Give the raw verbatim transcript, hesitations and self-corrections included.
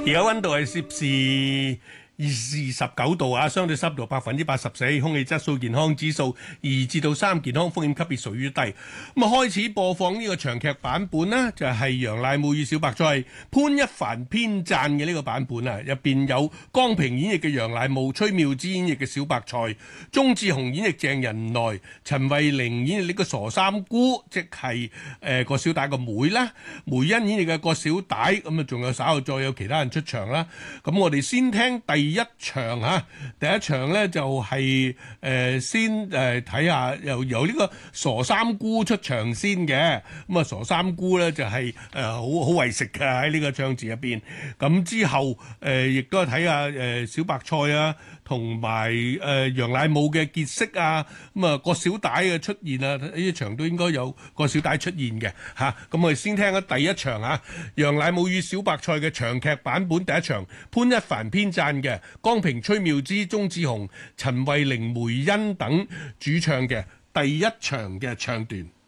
而家溫度係攝氏二十九度啊，相對濕度百分之八十四，空氣質素健康指數二至到三，健康風險級別屬於低。咁啊，開始播放呢個長劇版本呢，就係、是、楊乃武與小白菜潘一帆編撰嘅呢個版本啊，入邊有江平演繹嘅楊乃武、崔妙芝演繹嘅小白菜、鐘志雄演繹鄭人來、陳慧玲演繹呢個傻三姑，即係誒個小帶個妹啦，梅欣演繹嘅個小帶，咁啊仲有稍後再有其他人出場啦。咁我哋先聽第第一場嚇，第一場咧就係、是、誒、呃、先誒睇下，由由呢個傻三姑出場先嘅。咁啊，傻三姑咧就係誒好好為食嘅喺呢個唱詞入邊。咁之後誒、呃、亦都係睇下誒小白菜啊，同埋誒楊乃武嘅結識啊。咁啊個小帶嘅出現啊，呢一場都應該有個小帶出現嘅嚇。咁、啊、我哋先聽下第一場啊，楊乃武與小白菜嘅長劇版本第一場，潘一帆編撰嘅。江平、崔妙芝、鐘志雄、陳慧玲、梅欣等主唱嘅第一場嘅唱段。